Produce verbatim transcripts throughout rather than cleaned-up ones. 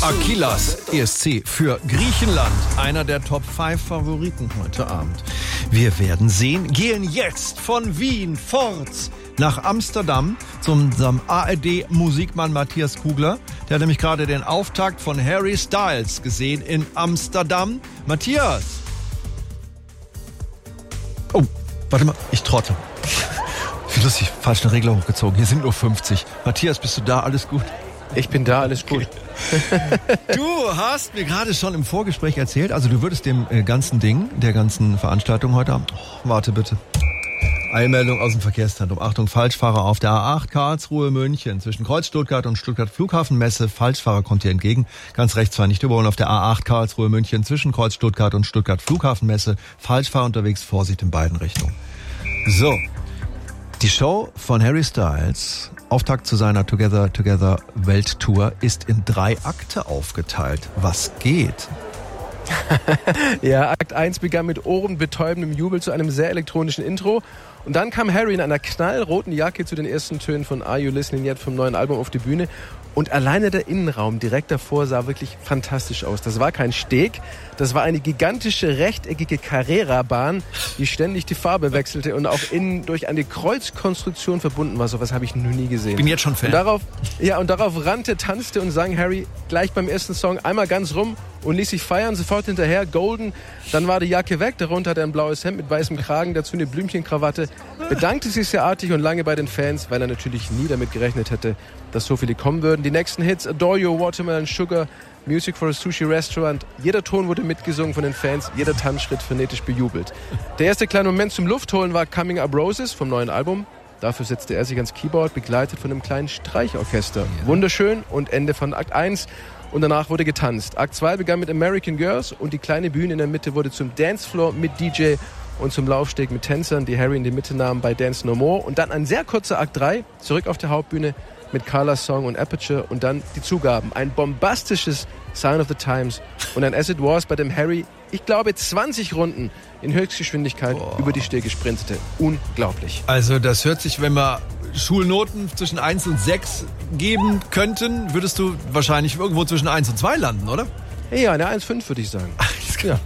Achillas E S C für Griechenland. Einer der Top fünf Favoriten heute Abend. Wir werden sehen, gehen jetzt von Wien fort nach Amsterdam zum A R D-Musikmann Matthias Kugler. Der hat nämlich gerade den Auftakt von Harry Styles gesehen in Amsterdam. Matthias! Oh, warte mal, ich trottel. Wie lustig, falschen Regler hochgezogen. Hier sind nur fünfzig. Matthias, bist du da? Alles gut? Ich bin da, alles gut. Du hast mir gerade schon im Vorgespräch erzählt, also du würdest dem äh, ganzen Ding, der ganzen Veranstaltung heute Abend... Oh, warte bitte. Eilmeldung aus dem Verkehrszentrum. Achtung, Falschfahrer auf der A acht Karlsruhe München zwischen Kreuz Stuttgart und Stuttgart Flughafenmesse. Falschfahrer kommt hier entgegen. Ganz rechts zwar nicht überholen auf der A acht Karlsruhe München zwischen Kreuz Stuttgart und Stuttgart Flughafenmesse. Falschfahrer unterwegs, Vorsicht in beiden Richtungen. So, die Show von Harry Styles, Auftakt zu seiner Together Together Welttour, ist in drei Akte aufgeteilt. Was geht? Ja, Akt eins begann mit ohrenbetäubendem Jubel zu einem sehr elektronischen Intro. Und dann kam Harry in einer knallroten Jacke zu den ersten Tönen von Are You Listening Yet vom neuen Album auf die Bühne. Und alleine der Innenraum direkt davor sah wirklich fantastisch aus. Das war kein Steg, das war eine gigantische rechteckige Carrera-Bahn, die ständig die Farbe wechselte und auch innen durch eine Kreuzkonstruktion verbunden war. So was habe ich noch nie gesehen. Bin jetzt schon Fan. Und darauf, ja, und darauf rannte, tanzte und sang Harry gleich beim ersten Song einmal ganz rum und ließ sich feiern, sofort hinterher, golden. Dann war die Jacke weg, darunter hat er ein blaues Hemd mit weißem Kragen, dazu eine Blümchenkrawatte. Bedankte sich sehr artig und lange bei den Fans, weil er natürlich nie damit gerechnet hätte, dass so viele kommen würden. Die nächsten Hits, Adore You, Watermelon Sugar, Music for a Sushi Restaurant. Jeder Ton wurde mitgesungen von den Fans, jeder Tanzschritt frenetisch bejubelt. Der erste kleine Moment zum Luftholen war Coming Up Roses vom neuen Album. Dafür setzte er sich ans Keyboard, begleitet von einem kleinen Streichorchester. Ja. Wunderschön und Ende von Akt eins. Und danach wurde getanzt. Akt zwei begann mit American Girls und die kleine Bühne in der Mitte wurde zum Dancefloor mit D J und zum Laufsteg mit Tänzern, die Harry in die Mitte nahmen bei Dance No More. Und dann ein sehr kurzer Akt drei, zurück auf der Hauptbühne mit Carla's Song und Aperture und dann die Zugaben. Ein bombastisches Sign of the Times und ein As It Was, bei dem Harry, ich glaube, zwanzig Runden in Höchstgeschwindigkeit Boah. über die Stege sprintete. Unglaublich. Also das hört sich, wenn wir Schulnoten zwischen eins und sechs geben könnten, würdest du wahrscheinlich irgendwo zwischen eins und zwei landen, oder? Ja, eine eins Komma fünf würde ich sagen. Ja.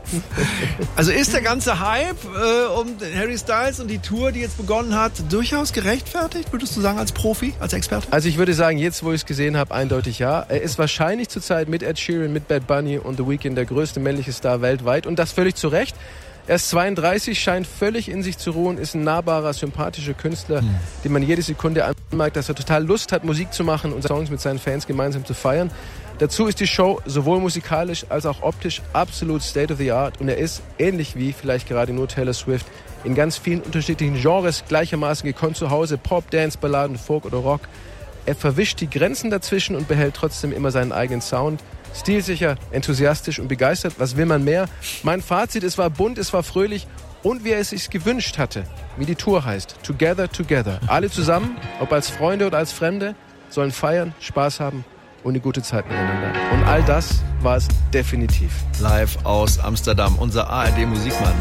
Also ist der ganze Hype äh, um Harry Styles und die Tour, die jetzt begonnen hat, durchaus gerechtfertigt, würdest du sagen, als Profi, als Experte? Also ich würde sagen, jetzt wo ich es gesehen habe, eindeutig ja. Er ist wahrscheinlich zurzeit mit Ed Sheeran, mit Bad Bunny und The Weeknd der größte männliche Star weltweit und das völlig zu Recht. Er ist zweiunddreißig, scheint völlig in sich zu ruhen, ist ein nahbarer, sympathischer Künstler, hm. dem man jede Sekunde anmerkt, dass er total Lust hat, Musik zu machen und Songs mit seinen Fans gemeinsam zu feiern. Dazu ist die Show sowohl musikalisch als auch optisch absolut state of the art und er ist, ähnlich wie vielleicht gerade nur Taylor Swift, in ganz vielen unterschiedlichen Genres gleichermaßen gekonnt zu Hause, Pop, Dance, Balladen, Folk oder Rock. Er verwischt die Grenzen dazwischen und behält trotzdem immer seinen eigenen Sound. Stilsicher, enthusiastisch und begeistert, was will man mehr? Mein Fazit, es war bunt, es war fröhlich und wie er es sich gewünscht hatte, wie die Tour heißt, Together, Together. Alle zusammen, ob als Freunde oder als Fremde, sollen feiern, Spaß haben und eine gute Zeit miteinander. Und all das war es definitiv. Live aus Amsterdam, unser A R D-Musikmann